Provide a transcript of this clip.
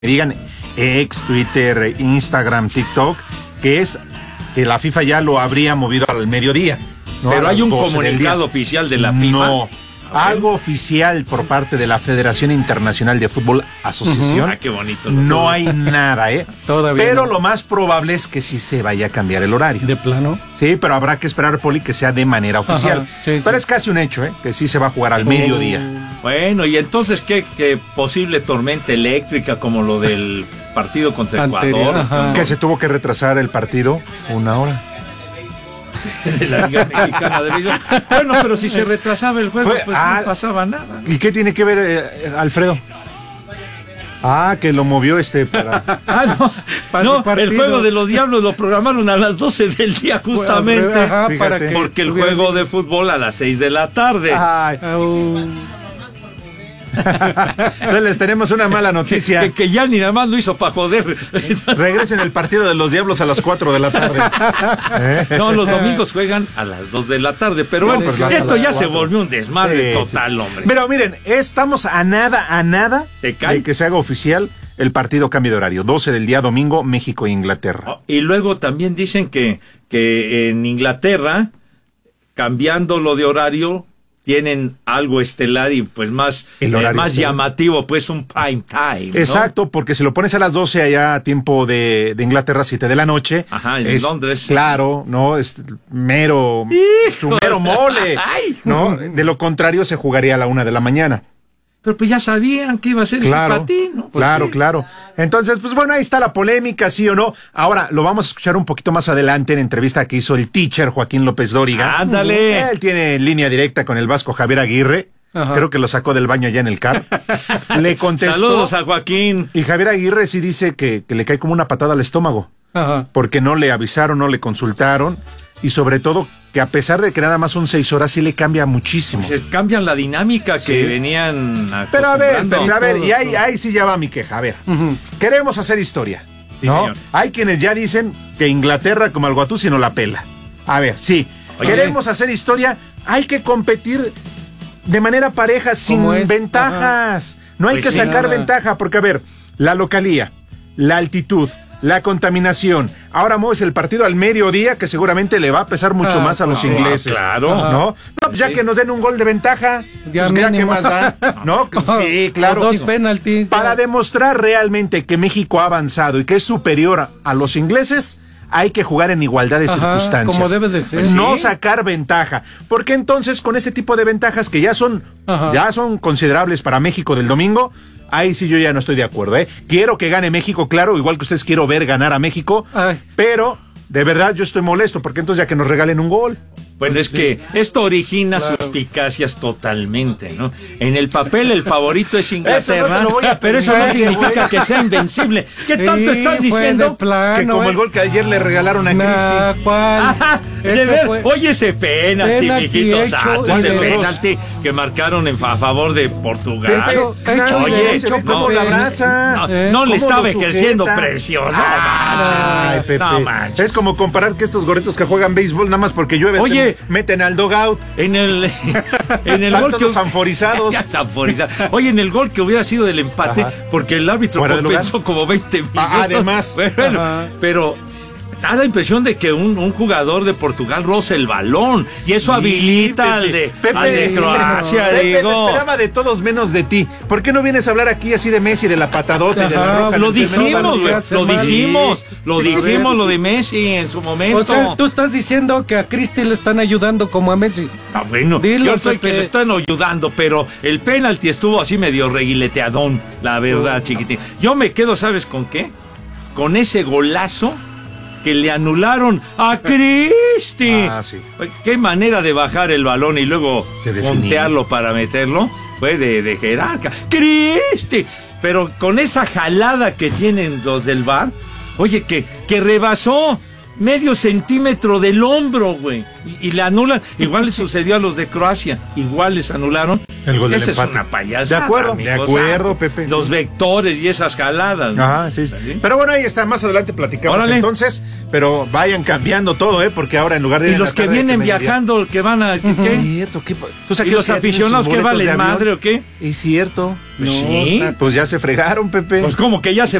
digan X, Twitter, Instagram, TikTok, que la FIFA ya lo habría movido al mediodía. ¿No? Pero hay un comunicado oficial de la FIFA. No, algo oficial por parte de la Federación Internacional de Fútbol Asociación. Ah, qué bonito. No hay nada, Todavía pero no. lo más probable es que sí se vaya a cambiar el horario. ¿De plano? Sí, pero habrá que esperar, Poli, que sea de manera oficial. Ajá, sí, pero sí. es casi un hecho, que sí se va a jugar al mediodía. Bueno, y entonces, ¿qué posible tormenta eléctrica como lo del partido contra Anterior, Ecuador? ajá. Que se tuvo que retrasar el partido 1 hora. De la Liga Mexicana de Béisbol. Bueno, pero si se retrasaba el juego, pues no pasaba nada. ¿Y qué tiene que ver Alfredo? Que lo movió para... El juego de los Diablos lo programaron a las 12 del día justamente. Ajá, para Fíjate. que Porque el tuviera- juego de fútbol a las 6 de la tarde. Ay. Entonces les tenemos una mala noticia. Que ya ni nada más lo hizo para joder. Regresen el partido de los Diablos a las 4 de la tarde. No, los domingos juegan a las 2 de la tarde. Pero No, bueno, pues hasta esto las ya se 4. volvió un desmadre Sí, total, sí. hombre. Pero miren, estamos a nada ¿Te cae? de que se haga oficial el partido cambio de horario. 12 del día domingo, México e Inglaterra. Y luego también dicen que en Inglaterra, cambiando lo de horario, tienen algo estelar y pues más llamativo, pues un prime time, ¿no? Exacto, porque si lo pones a las 12 allá a tiempo de Inglaterra, 7 de la noche. Ajá, en Londres. Claro, ¿no? Es mero mole, ¿no? De lo contrario se jugaría a la 1 de la mañana. Pero pues ya sabían que iba a ser Claro, ese patín, ¿no? Pues claro, sí. claro. Entonces, pues bueno, ahí está la polémica, sí o no. Ahora, lo vamos a escuchar un poquito más adelante en entrevista que hizo el teacher Joaquín López Dóriga. ¡Ándale! Él tiene línea directa con el vasco Javier Aguirre. Ajá. Creo que lo sacó del baño allá en el CAR. Le contestó. Saludos a Joaquín. Y Javier Aguirre sí dice que le cae como una patada al estómago. Ajá. Porque no le avisaron, no le consultaron. Y sobre todo, que a pesar de que nada más son 6 horas, sí le cambia muchísimo. Se cambian la dinámica Sí. que venían Pero a ver, acostumbrando. y ahí sí ya va mi queja. A ver, queremos hacer historia, Sí, ¿no? señor. Hay quienes ya dicen que Inglaterra como el Guatúzzi no la pela. A ver, sí, Oye. queremos hacer historia, hay que competir de manera pareja, sin ¿Cómo es? ventajas. No hay Pues que sí, sacar nada. ventaja, porque a ver, la localía, la altitud, la contaminación. Ahora mueves el partido al mediodía, que seguramente le va a pesar mucho más a los pues sí. ingleses. Claro. ¿No? No, pues ya Sí. que nos den un gol de ventaja, Ya pues ya qué mínimo. más da, ¿no? Sí, claro. O 2 penaltis. Para demostrar realmente que México ha avanzado y que es superior a los ingleses, hay que jugar en igualdad de Ajá, circunstancias. como debe de ser. No Sí. sacar ventaja. Porque entonces, con este tipo de ventajas que ya son considerables para México del domingo, ahí sí yo ya no estoy de acuerdo, ¿eh? Quiero que gane México, claro, igual que ustedes quiero ver ganar a México, Ay. pero de verdad yo estoy molesto, porque entonces ya que nos regalen un gol. Bueno, es que esto origina suspicacias totalmente, ¿no? En el papel el favorito es Inglaterra, Eso no te lo voy a pero eso no permitir, significa güey. que sea invencible. ¿Qué tanto Sí, estás fue diciendo? de plano, Que como el gol que ayer le regalaron a Nah, Cristi. ¿cuál? Ajá, de Ese ver, fue- oye ese penalti, Penalti mijito hecho, santo, ¿cuál ese de los dos? penalti que marcaron a favor de Portugal. Hecho, Oye, se ve cómo no, lo abraza. No, ¿Eh? no le ¿Cómo estaba lo ejerciendo sujeta? presión, no Ay, manches. Pepe. No manches. Es como comparar que estos gorritos que juegan béisbol nada más porque llueve Oye. se meten al dogout. En el Están gol que todos sanforizados. Ya sanforizados. Oye, en el gol que hubiera sido del empate, Ajá. porque el árbitro Fuera de compensó lugar. como 20 minutos. Además. Bueno, Ajá. pero da la impresión de que un jugador de Portugal roza el balón y eso habilita al de Croacia, Pepe, digo. esperaba de todos menos de ti. ¿Por qué no vienes a hablar aquí así de Messi, de la patadota y de la Ajá, roja? en Lo el primer dijimos, lugar? güey, hace lo mal. dijimos, lo Sí. dijimos, lo de Messi en su momento. O sea, tú estás diciendo que a Cristi le están ayudando como a Messi. Ah, bueno, Dilo, yo sé Pepe. que le están ayudando, pero el penalti estuvo así medio reguileteadón, la verdad, chiquitín. Yo me quedo, ¿sabes con qué? Con ese golazo que le anularon a Cristi. Ah, sí. Qué manera de bajar el balón y luego De definir. puntearlo para meterlo. Fue de jerarca. ¡Cristi! Pero con esa jalada que tienen los del VAR, oye, que rebasó medio centímetro del hombro, güey. Y le anulan. Igual le sucedió a los de Croacia. Igual les anularon. El gol del Esa empate. es una payasada, De acuerdo, Pepe. Los vectores y esas jaladas, ¿no? Ajá, sí. Pero bueno, ahí está, más adelante platicamos. Órale. Entonces, pero vayan cambiando todo, porque ahora en lugar de ir Y en los la que tarde, vienen mediodía. viajando, que van a... ¿qué? Es cierto, ¿qué? Pues ¿Y los aficionados que valen madre o qué? Es cierto. Sí. Pues ya se fregaron, Pepe. Pues como que ya se